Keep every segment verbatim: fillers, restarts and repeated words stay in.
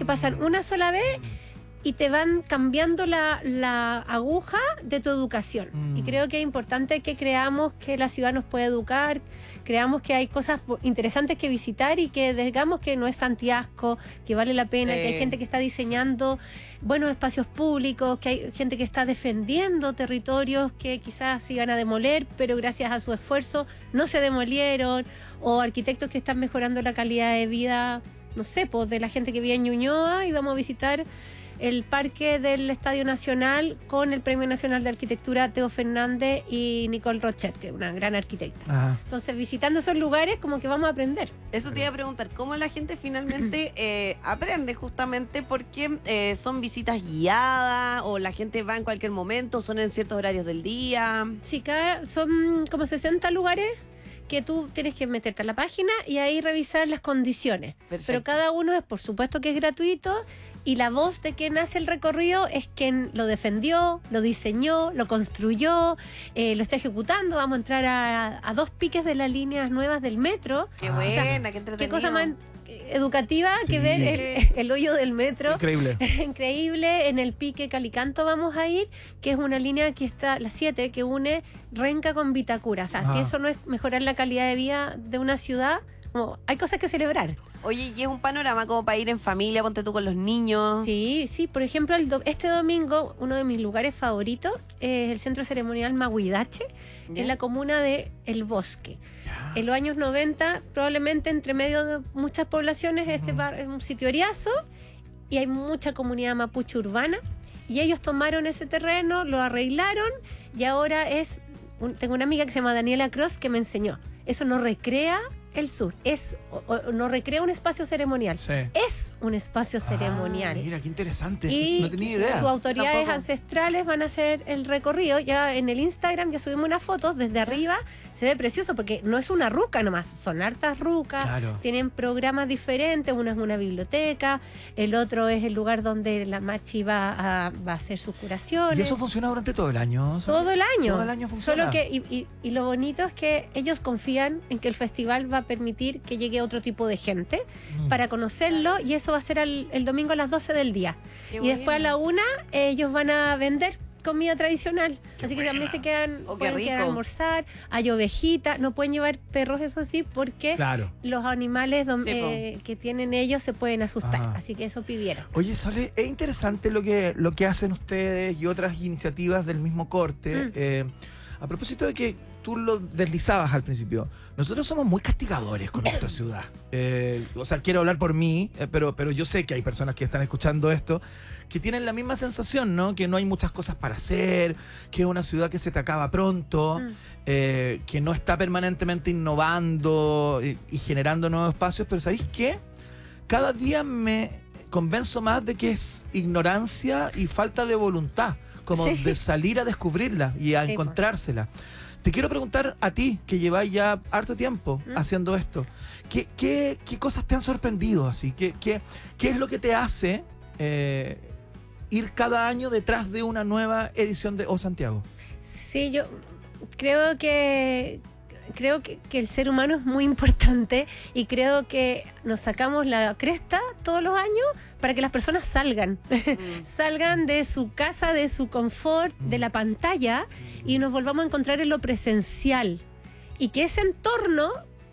que pasan una sola vez y te van cambiando la, la aguja de tu educación. Mm. Y creo que es importante que creamos que la ciudad nos puede educar, creamos que hay cosas interesantes que visitar y que digamos que no es Santiago, que vale la pena, eh. que hay gente que está diseñando buenos espacios públicos, que hay gente que está defendiendo territorios que quizás se iban a demoler, pero gracias a su esfuerzo no se demolieron, o arquitectos que están mejorando la calidad de vida, no sé, pues de la gente que vive en Ñuñoa, y vamos a visitar el parque del Estadio Nacional con el Premio Nacional de Arquitectura Teo Fernández y Nicole Rochet, que es una gran arquitecta. Ajá. Entonces, visitando esos lugares, como que vamos a aprender. Eso te iba a preguntar, ¿cómo la gente finalmente eh, aprende? Justamente porque eh, son visitas guiadas, o la gente va en cualquier momento, son en ciertos horarios del día. Sí, cada, son como sesenta lugares que tú tienes que meterte a la página y ahí revisar las condiciones. Perfecto. Pero cada uno es, por supuesto, que es gratuito. Y la voz de quien hace el recorrido es quien lo defendió, lo diseñó, lo construyó, eh, lo está ejecutando. Vamos a entrar a, a dos piques de las líneas nuevas del metro. ¡Qué buena! O sea, ¡qué entretenido! Qué cosa más educativa sí. que ver el, el hoyo del metro. Increíble. Increíble. En el pique Calicanto vamos a ir, que es una línea que está, la siete, que une Renca con Vitacura. O sea, ah. si eso no es mejorar la calidad de vida de una ciudad, como, hay cosas que celebrar. Oye, y es un panorama como para ir en familia, ponte tú con los niños. Sí, sí, por ejemplo, el do- este domingo, uno de mis lugares favoritos es el Centro Ceremonial Mahuidache, en la comuna de El Bosque. Yeah. En los años noventa, probablemente entre medio de muchas poblaciones, uh-huh. este bar es un sitio eriazo y hay mucha comunidad mapuche urbana, y ellos tomaron ese terreno, lo arreglaron, y ahora es, un, tengo una amiga que se llama Daniela Cross que me enseñó, eso no recrea el sur, es o, o, no recrea un espacio ceremonial, sí. es un espacio ah, ceremonial. Mira, qué interesante, y no tenía idea. Sus autoridades Tampoco. ancestrales van a hacer el recorrido. Ya en el Instagram ya subimos unas fotos desde arriba, se ve precioso porque no es una ruca nomás, son hartas rucas, claro. tienen programas diferentes, uno es una biblioteca, el otro es el lugar donde la machi va a, va a hacer sus curaciones. ¿Y eso funciona durante todo el año? Todo el año. Todo el año funciona. Solo que, y, y, y lo bonito es que ellos confían en que el festival va a permitir que llegue otro tipo de gente mm. para conocerlo, y eso va a ser el, el domingo a las doce del día. Qué y bueno. Después a la una ellos van a vender comida tradicional, qué así buena. Que también se quedan, oh, pueden quedar a almorzar, hay ovejitas, no pueden llevar perros, eso sí, porque claro. los animales don, sí, eh, que tienen ellos se pueden asustar, ah. así que eso pidieron. Oye, Sole, es interesante lo que, lo que hacen ustedes y otras iniciativas del mismo corte. Mm. Eh, a propósito de que tú lo deslizabas al principio, nosotros somos muy castigadores con nuestra ciudad. Eh, o sea, quiero hablar por mí, eh, pero, pero yo sé que hay personas que están escuchando esto que tienen la misma sensación, ¿no? Que no hay muchas cosas para hacer, que es una ciudad que se te acaba pronto, mm. eh, que no está permanentemente innovando y, y generando nuevos espacios, pero ¿sabéis qué? Cada día me convenzo más de que es ignorancia y falta de voluntad, como sí. de salir a descubrirla y a sí, encontrársela. Te quiero preguntar a ti, que lleváis ya harto tiempo ¿Mm? haciendo esto, ¿qué, qué, qué cosas te han sorprendido así? ¿Qué, qué, qué es lo que te hace eh, ir cada año detrás de una nueva edición de O Santiago? Sí, yo creo que... Creo que, que el ser humano es muy importante, y creo que nos sacamos la cresta todos los años para que las personas salgan, mm. salgan de su casa, de su confort, mm. de la pantalla, y nos volvamos a encontrar en lo presencial, y que ese entorno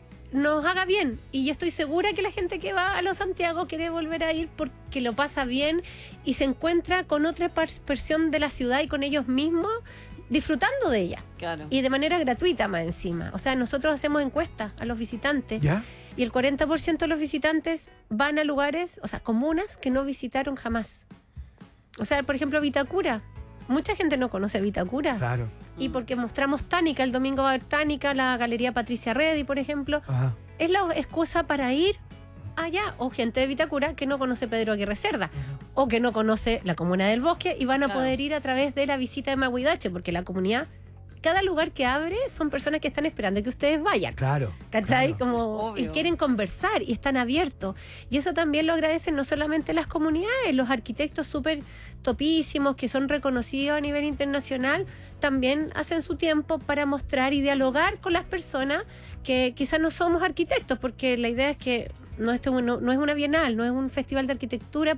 nos haga bien. Y yo estoy segura que la gente que va a los Santiago quiere volver a ir porque lo pasa bien y se encuentra con otra versión de la ciudad y con ellos mismos, disfrutando de ella. Claro. Y de manera gratuita más encima. O sea, nosotros hacemos encuestas a los visitantes. ¿Ya? Y el cuarenta por ciento de los visitantes van a lugares, o sea, comunas que no visitaron jamás. O sea, por ejemplo, Vitacura. Mucha gente no conoce Vitacura. Claro. Y porque mostramos Tánica, el domingo va a haber Tánica, la Galería Patricia Redi, por ejemplo. Ajá. Es la excusa para ir allá, o gente de Vitacura que no conoce Pedro Aguirre Cerda, uh-huh. o que no conoce la comuna del Bosque, y van a claro. poder ir a través de la visita de Mahuidache, porque la comunidad, cada lugar que abre son personas que están esperando que ustedes vayan. Claro. ¿Cachai? Claro. Como, Obvio. Y quieren conversar y están abiertos. Y eso también lo agradecen no solamente las comunidades, los arquitectos súper topísimos que son reconocidos a nivel internacional, también hacen su tiempo para mostrar y dialogar con las personas que quizás no somos arquitectos, porque la idea es que no, esto no, no es una bienal, no es un festival de arquitectura